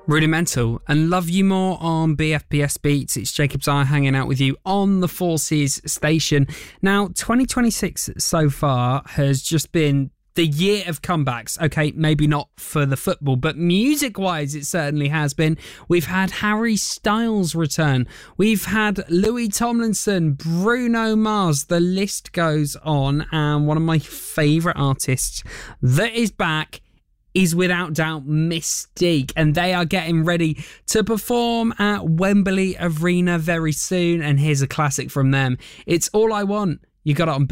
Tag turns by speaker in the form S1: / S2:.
S1: Rudimental and Love You More on BFBS Beats. It's Jacob's Eye hanging out with you on the Forces station. Now, 2026 so far has just been the year of comebacks. Okay, maybe not for the football, but music-wise it certainly has been. We've had Harry Styles return. We've had Louis Tomlinson, Bruno Mars. The list goes on. And one of my favourite artists that is back is without doubt Mystique, and they are getting ready to perform at Wembley Arena very soon. And here's a classic from them. It's All I Want. You got it on